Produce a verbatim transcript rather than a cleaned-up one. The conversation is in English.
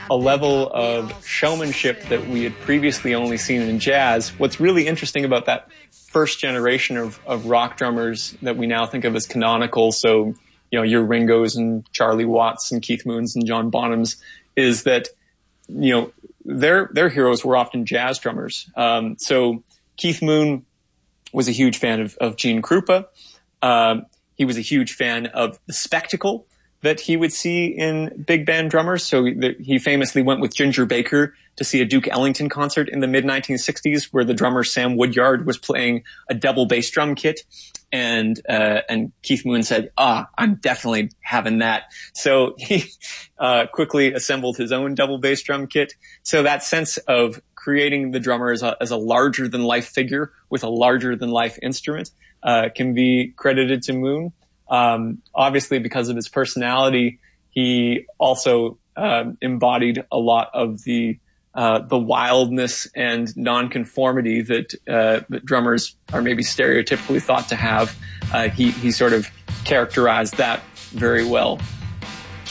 a level of showmanship that we had previously only seen in jazz. What's really interesting about that first generation of, of rock drummers that we now think of as canonical, so, you know, your Ringos and Charlie Watts and Keith Moons and John Bonhams, is that, you know, their, their heroes were often jazz drummers. Um, so Keith Moon was a huge fan of, of Gene Krupa. Um, he was a huge fan of the spectacle that he would see in big band drummers. So he famously went with Ginger Baker to see a Duke Ellington concert in the mid nineteen sixties, where the drummer Sam Woodyard was playing a double bass drum kit. And, uh, and Keith Moon said, ah, I'm definitely having that. So he, uh, quickly assembled his own double bass drum kit. So that sense of creating the drummer as a, as a larger than life figure with a larger than life instrument, uh, can be credited to Moon. Um, obviously because of his personality, he also, uh, embodied a lot of the, uh, the wildness and nonconformity that, uh, that drummers are maybe stereotypically thought to have. Uh, he, he sort of characterized that very well.